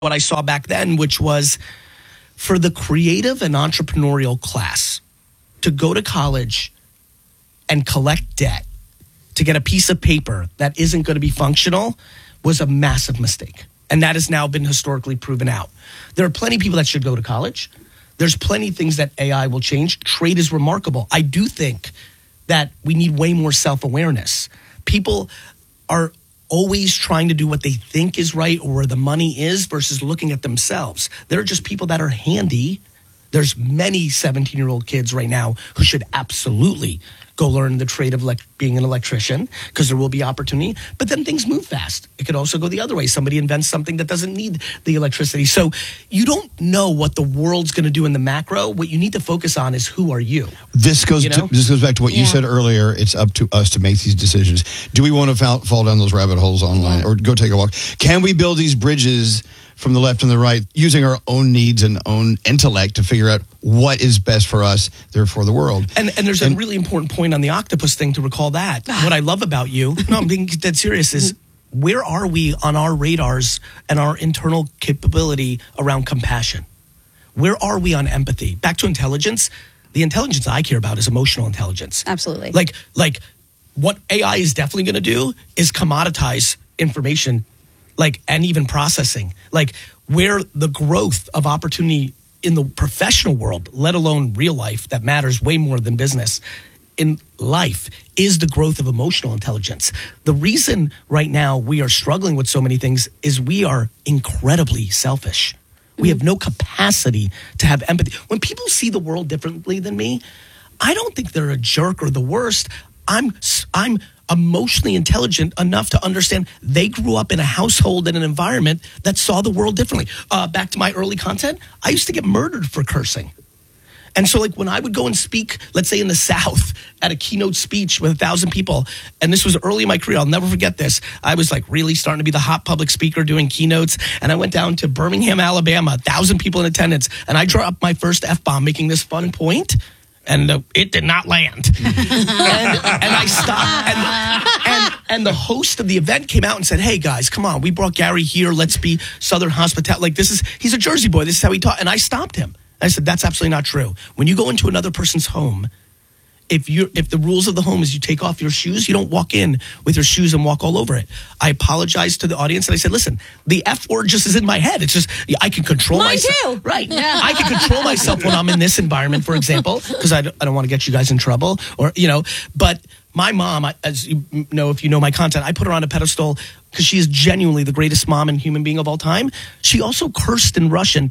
what I saw back then, which was for the creative and entrepreneurial class to go to college and collect debt to get a piece of paper that isn't going to be functional was a massive mistake. And that has now been historically proven out. There are plenty of people that should go to college. There's plenty of things that AI will change. Trade is remarkable. I do think that we need way more self-awareness. People are always trying to do what they think is right or where the money is versus looking at themselves. There are just people that are handy. There's many 17-year-old kids right now who should absolutely go learn the trade of being an electrician because there will be opportunity. But then things move fast. It could also go the other way. Somebody invents something that doesn't need the electricity. So you don't know what the world's going to do in the macro. What you need to focus on is who are you. This goes back to what you said earlier. It's up to us to make these decisions. Do we want to fall down those rabbit holes online or go take a walk? Can we build these bridges from the left and the right using our own needs and own intellect to figure out what is best for us, therefore the world? And there's a really important point on the octopus thing to recall that. What I love about you, no, I'm being dead serious, is where are we on our radars and our internal capability around compassion? Where are we on empathy? Back to intelligence. The intelligence I care about is emotional intelligence. Absolutely. Like what AI is definitely going to do is commoditize information, and even processing, where the growth of opportunity in the professional world, let alone real life, that matters way more than business in life, is the growth of emotional intelligence. The reason right now we are struggling with so many things is we are incredibly selfish. We have no capacity to have empathy. When people see the world differently than me, I don't think they're a jerk or the worst. I'm emotionally intelligent enough to understand they grew up in a household and an environment that saw the world differently. Back to my early content, I used to get murdered for cursing. And so when I would go and speak, let's say in the South at a keynote speech with 1,000 people, and this was early in my career, I'll never forget this. I was really starting to be the hot public speaker doing keynotes. And I went down to Birmingham, Alabama, 1,000 people in attendance. And I dropped my first F-bomb making this fun point. And it did not land. and I stopped. And the host of the event came out and said, "Hey guys, come on, we brought Gary here. Let's be Southern hospitality. He's a Jersey boy. This is how he taught." And I stopped him. I said, "That's absolutely not true. When you go into another person's home, if the rules of the home is you take off your shoes, you don't walk in with your shoes and walk all over it." I apologized to the audience and I said, "Listen, the F word just is in my head. It's just I can control myself." Mine too. Right. Yeah. I can control myself when I'm in this environment, for example, because I don't want to get you guys in trouble but my mom, as you know, if you know my content, I put her on a pedestal because she is genuinely the greatest mom and human being of all time. She also cursed in Russian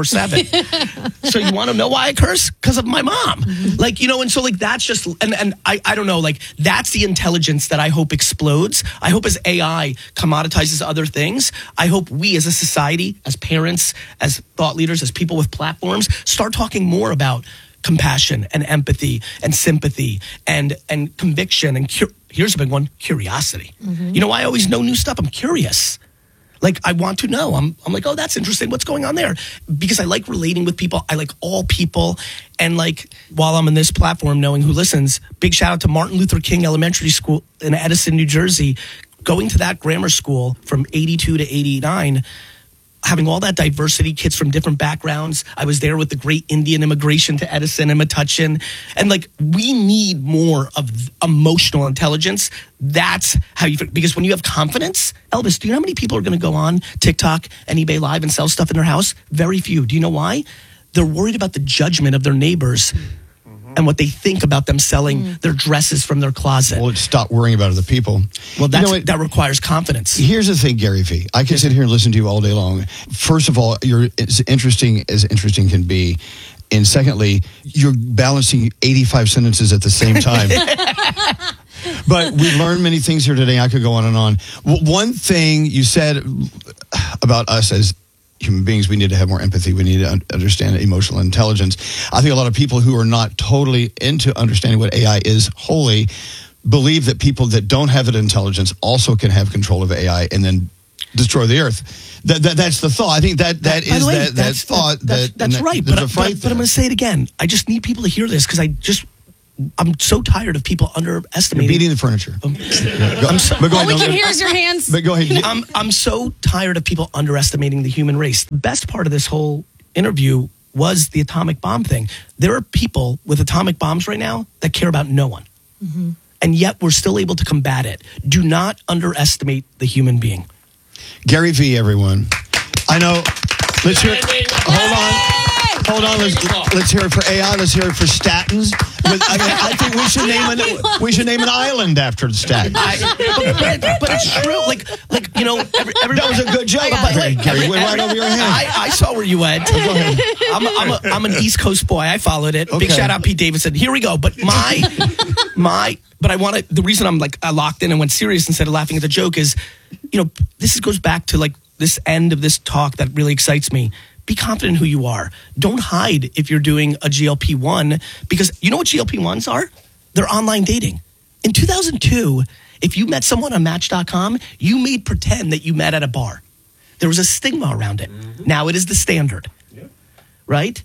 24/7. So you want to know why I curse? Because of my mom. And so that's just, and I don't know, that's the intelligence that I hope explodes. I hope as AI commoditizes other things, I hope we as a society, as parents, as thought leaders, as people with platforms, start talking more about compassion and empathy and sympathy and conviction and here's a big one, curiosity. You know, I always know new stuff. I'm curious. I want to know. I'm like, oh, that's interesting. What's going on there? Because I like relating with people. I like all people. And while I'm on this platform, knowing who listens, big shout out to Martin Luther King Elementary School in Edison, New Jersey. Going to that grammar school from 82 to 89, having all that diversity, kids from different backgrounds. I was there with the great Indian immigration to Edison and Metuchen. And we need more of emotional intelligence. That's how because when you have confidence, Elvis, do you know how many people are going to go on TikTok and eBay Live and sell stuff in their house? Very few. Do you know why? They're worried about the judgment of their neighbors and what they think about them selling their dresses from their closet. Well, stop worrying about other people. Well, that requires confidence. Here's the thing, Gary Vee. I can sit here and listen to you all day long. First of all, you're as interesting can be. And secondly, you're balancing 85 sentences at the same time. But we learned many things here today. I could go on and on. One thing you said about us as human beings, we need to have more empathy. We need to understand emotional intelligence. I think a lot of people who are not totally into understanding what AI is wholly believe that people that don't have that intelligence also can have control of AI and then destroy the earth. That's the thought. I think that is that thought. That's right. But I'm going to say it again. I just need people to hear this because I just I'm so tired of people underestimating. You're beating the furniture. All we can hear is your hands. But go ahead. I'm so tired of people underestimating the human race. The best part of this whole interview was the atomic bomb thing. There are people with atomic bombs right now that care about no one. Mm-hmm. And yet we're still able to combat it. Do not underestimate the human being. Gary Vee, everyone. I know. Let's hear it. Hold on. Let's hear it for AI. Let's hear it for statins. I think we should name an island after the statins. But it's true. Like everybody, that was a good joke. Gary, went right over your head. I saw where you went. Go ahead. I'm an East Coast boy. I followed it. Okay. Big shout out Pete Davidson. Here we go. But but I want to. The reason I'm I locked in and went serious instead of laughing at the joke is, this goes back to this end of this talk that really excites me. Be confident in who you are. Don't hide if you're doing a GLP-1, because you know what GLP-1s are? They're online dating. In 2002, if you met someone on Match.com, you made pretend that you met at a bar. There was a stigma around it. Mm-hmm. Now it is the standard. Yeah. Right?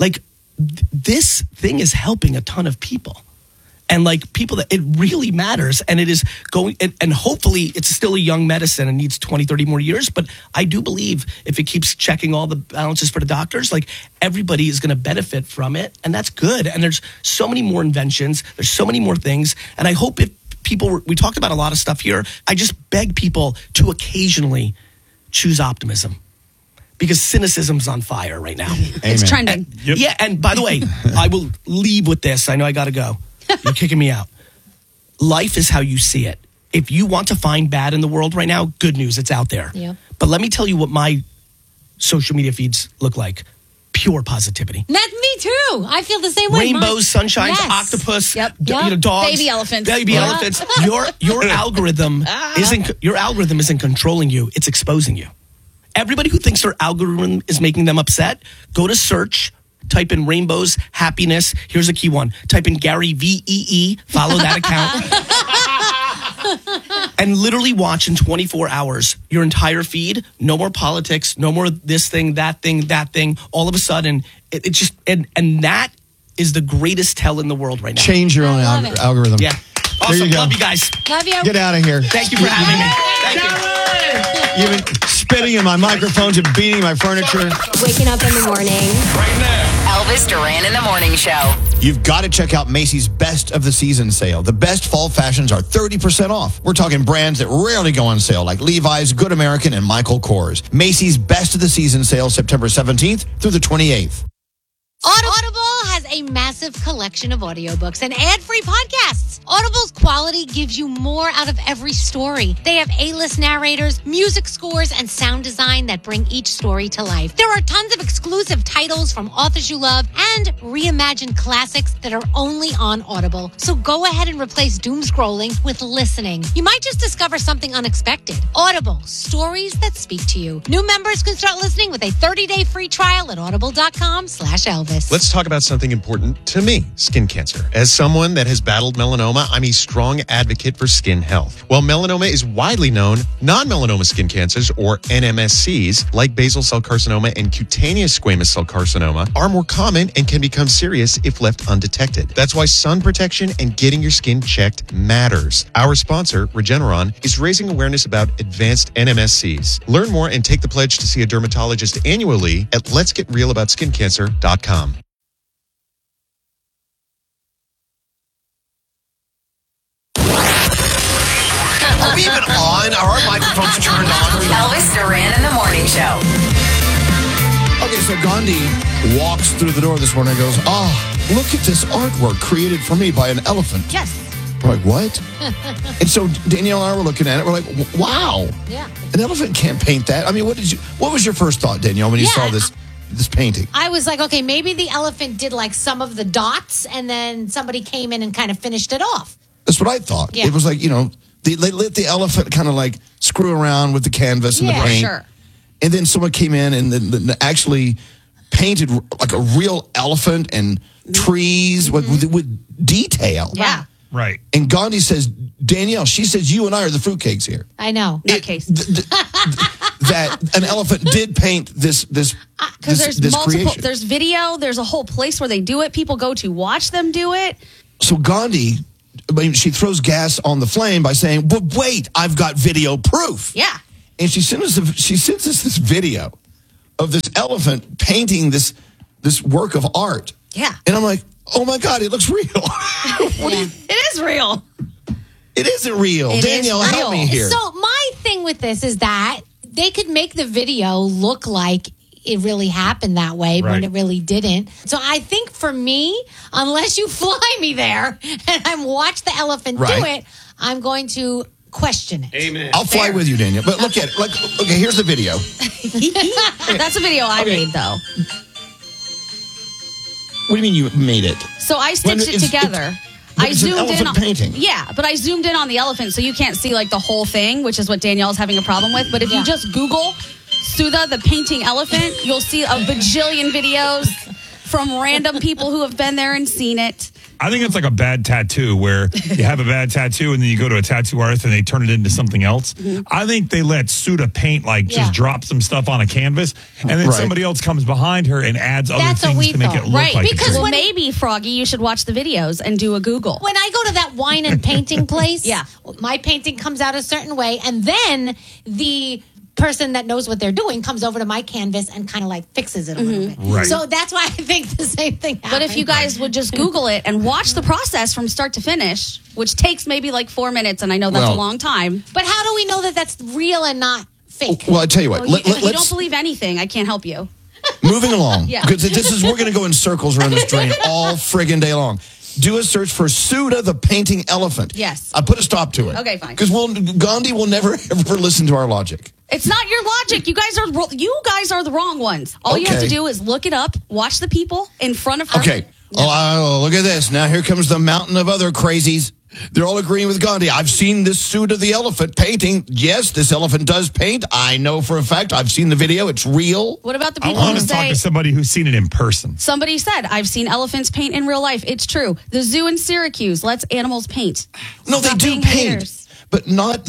This thing is helping a ton of people. And people that it really matters, and it is going, and hopefully it's still a young medicine and needs 20, 30 more years. But I do believe if it keeps checking all the balances for the doctors, everybody is going to benefit from it. And that's good. And there's so many more inventions. There's so many more things. And I hope if we talked about a lot of stuff here. I just beg people to occasionally choose optimism, because cynicism's on fire right now. It's trending. Yeah. And by the way, I will leave with this. I know I got to go. You're kicking me out. Life is how you see it. If you want to find bad in the world right now, good news, it's out there. Yeah. But let me tell you what my social media feeds look like. Pure positivity. Me too. I feel the same way. Rainbows, sunshines, octopus, dogs, baby elephants. Your algorithm isn't controlling you, it's exposing you. Everybody who thinks their algorithm is making them upset, go to search, type in rainbows, happiness. Here's a key one. Type in Gary VEE, follow that account. And literally watch in 24 hours your entire feed. No more politics, no more this thing, that thing. All of a sudden, it just, and that is the greatest tell in the world right now. Change your own algorithm. Yeah. Awesome. Love you guys. Love you. Get out of here. Thank you for having me. Thank you. You've been spitting in my microphones and beating my furniture. Waking up in the morning. Right now. Elvis Duran in the Morning Show. You've got to check out Macy's Best of the Season sale. The best fall fashions are 30% off. We're talking brands that rarely go on sale, like Levi's, Good American, and Michael Kors. Macy's Best of the Season sale, September 17th through the 28th. Audible has a massive collection of audiobooks and ad-free podcasts. Audible's quality gives you more out of every story. They have A-list narrators, music scores, and sound design that bring each story to life. There are tons of exclusive titles from authors you love and reimagined classics that are only on Audible. So go ahead and replace doom scrolling with listening. You might just discover something unexpected. Audible, stories that speak to you. New members can start listening with a 30-day free trial at audible.com/Elvis. Let's talk about something important to me, skin cancer. As someone that has battled melanoma, I'm a strong advocate for skin health. While melanoma is widely known, non-melanoma skin cancers, or NMSCs, like basal cell carcinoma and cutaneous squamous cell carcinoma, are more common and can become serious if left undetected. That's why sun protection and getting your skin checked matters. Our sponsor, Regeneron, is raising awareness about advanced NMSCs. Learn more and take the pledge to see a dermatologist annually at letsgetrealaboutskincancer.com. Are we even on? Are our microphones turned on? Elvis Duran in the Morning Show. Okay, so Gandhi walks through the door this morning and goes, look at this artwork created for me by an elephant. Yes. We're like, what? And so Danielle and I were looking at it. We're like, wow. Yeah. An elephant can't paint that. I mean, what was your first thought, Danielle, when you saw this painting? I was like, okay, maybe the elephant did some of the dots and then somebody came in and kind of finished it off. That's what I thought. Yeah. It was like, they let the elephant kind of screw around with the canvas and the paint. Sure. And then someone came in and then actually painted a real elephant and trees with detail. Yeah. Right. And Gandhi says, Danielle, she says, you and I are the fruitcakes here. I know. Case. That an elephant did paint this Because there's multiple, creation. there's video, there's a whole place where they do it. People go to watch them do it. So Gandhi, she throws gas on the flame by saying, "But wait, I've got video proof." Yeah. And she sends us this video of this elephant painting this work of art. Yeah. And I'm like, oh my God, it looks real. It is real. It isn't real. It Danielle, is help real. me here. So my thing with this is that they could make the video look like it really happened that way when it really didn't. So I think for me, unless you fly me there and I watch the elephant do it, I'm going to question it. Amen. I'll fly with you, Danielle. But look at it. Okay, here's the video. That's a video I made, though. What do you mean you made it? So I stitched it together. I It's an zoomed in elephant on painting. Yeah, but I zoomed in on the elephant so you can't see like the whole thing, which is what Danielle's having a problem with. But if you just Google Sudha the painting elephant, you'll see a bajillion videos from random people who have been there and seen it. I think it's like a bad tattoo where you have a bad tattoo and then you go to a tattoo artist and they turn it into something else. I think they let Sudha paint just drop some stuff on a canvas and then somebody else comes behind her and adds other things to make it look like because it's maybe, Froggy, you should watch the videos and do a Google. When I go to that wine and painting place, my painting comes out a certain way, and then the person that knows what they're doing comes over to my canvas and kind of like fixes it a little bit. Right. So that's why I think the same thing happened. But if you guys would just Google it and watch the process from start to finish, which takes maybe like 4 minutes, and I know that's a long time. But how do we know that that's real and not fake? Well, I tell you what. If you don't believe anything, I can't help you. Moving along. Because we're going to go in circles around this drain all friggin' day long. Do a search for Sudha the painting elephant. Yes. I put a stop to it. Okay, fine. Because Gandhi will never ever listen to our logic. It's not your logic. You guys are the wrong ones. All you have to do is look it up, watch the people in front of her. Okay. Oh, look at this. Now here comes the mountain of other crazies. They're all agreeing with Gandhi. I've seen this Sudha the elephant painting. Yes, this elephant does paint. I know for a fact. I've seen the video. It's real. What about the I people who want to talk say... to somebody who's seen it in person. Somebody said, I've seen elephants paint in real life. It's true. The zoo in Syracuse lets animals paint. No, they Stop do being paint. haters. But not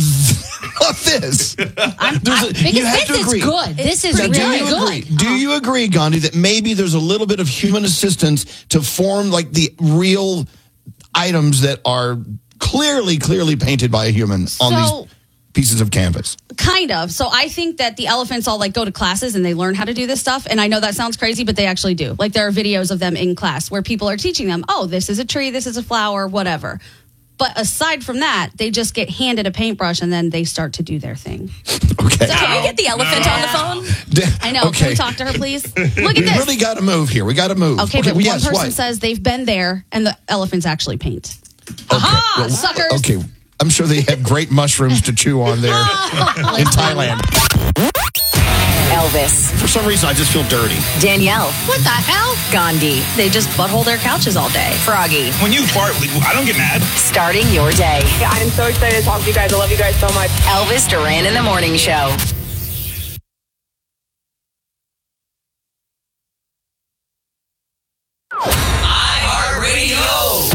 this. Because this is good. This is Now, really good. Do you agree, Gandhi, that maybe there's a little bit of human assistance to form like the real items that are clearly painted by a human on these pieces of canvas? Kind of. So I think that the elephants all like go to classes and they learn how to do this stuff. And I know that sounds crazy, but they actually do. Like there are videos of them in class where people are teaching them, oh, this is a tree, this is a flower, whatever. But aside from that, they just get handed a paintbrush and then they start to do their thing. Okay. So can we get the elephant on the phone? I know. Okay. Can we talk to her, please? Look at We this. really got to move here. We got to move. Okay, but yes, one person what? says they've been there and the elephants actually paint. Okay. Aha, Well, suckers. Okay. I'm sure they have great mushrooms to chew on there in Thailand. Elvis, For some reason, I just feel dirty. Danielle, What the hell? Gandhi, They just butthole their couches all day. Froggy. When you fart, I don't get mad. Starting your day. I'm so excited to talk to you guys. I love you guys so much. Elvis Duran in the Morning Show.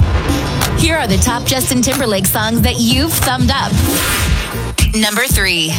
Here are the top Justin Timberlake songs that you've thumbed up. Number 3.